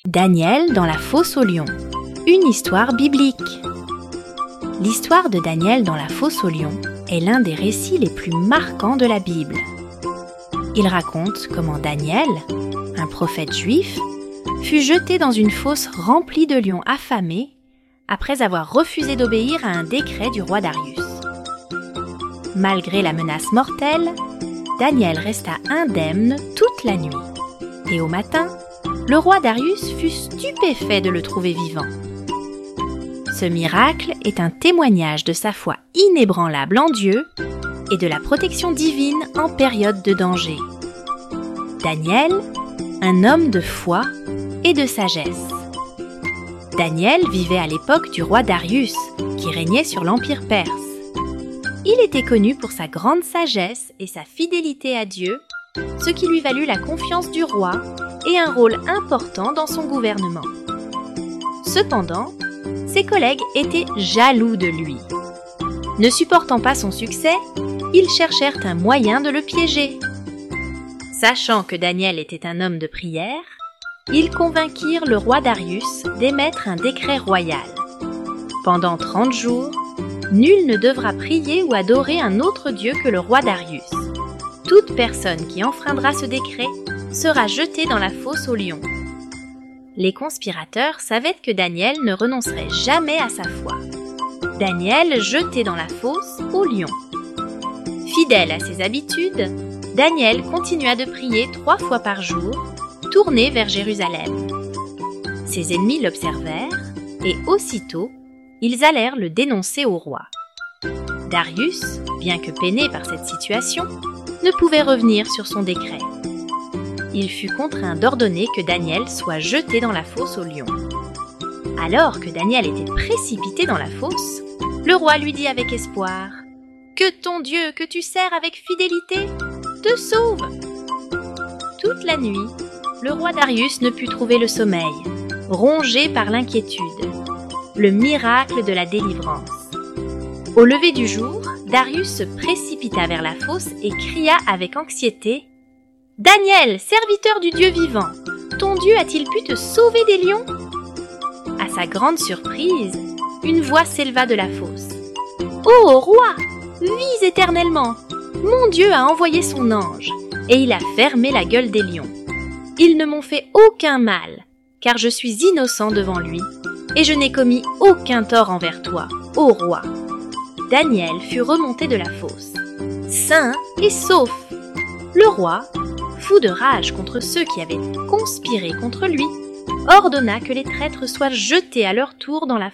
Daniel dans la fosse aux lions, une histoire biblique. L'histoire de Daniel dans la fosse aux lions est l'un des récits les plus marquants de la Bible. Il raconte comment Daniel, un prophète juif, fut jeté dans une fosse remplie de lions affamés après avoir refusé d'obéir à un décret du roi Darius. Malgré la menace mortelle, Daniel resta indemne toute la nuit. Et au matin, le roi Darius fut stupéfait de le trouver vivant. Ce miracle est un témoignage de sa foi inébranlable en Dieu et de la protection divine en période de danger. Daniel, un homme de foi et de sagesse. Daniel vivait à l'époque du roi Darius, qui régnait sur l'Empire perse. Il était connu pour sa grande sagesse et sa fidélité à Dieu, ce qui lui valut la confiance du roi et un rôle important dans son gouvernement. Cependant, ses collègues étaient jaloux de lui. Ne supportant pas son succès, ils cherchèrent un moyen de le piéger. Sachant que Daniel était un homme de prière, ils convainquirent le roi Darius d'émettre un décret royal. Pendant 30 jours, nul ne devra prier ou adorer un autre dieu que le roi Darius. Toute personne qui enfreindra ce décret sera jetée dans la fosse aux lions. Les conspirateurs savaient que Daniel ne renoncerait jamais à sa foi. Daniel jeté dans la fosse aux lions. Fidèle à ses habitudes, Daniel continua de prier 3 fois par jour, tourné vers Jérusalem. Ses ennemis l'observèrent et aussitôt, ils allèrent le dénoncer au roi. Darius, bien que peiné par cette situation, ne pouvait revenir sur son décret. Il fut contraint d'ordonner que Daniel soit jeté dans la fosse aux lions. Alors que Daniel était précipité dans la fosse, le roi lui dit avec espoir « Que ton Dieu, que tu sers avec fidélité, te sauve !» Toute la nuit, le roi Darius ne put trouver le sommeil, rongé par l'inquiétude, le miracle de la délivrance. Au lever du jour, Darius se précipita vers la fosse et cria avec anxiété « Daniel, serviteur du Dieu vivant, ton Dieu a-t-il pu te sauver des lions ?» À sa grande surprise, une voix s'éleva de la fosse. « Ô roi, vis éternellement! Mon Dieu a envoyé son ange, et il a fermé la gueule des lions. Ils ne m'ont fait aucun mal, car je suis innocent devant lui, et je n'ai commis aucun tort envers toi, ô roi. » Daniel fut remonté de la fosse, sain et sauf. Le roi, fou de rage contre ceux qui avaient conspiré contre lui, ordonna que les traîtres soient jetés à leur tour dans la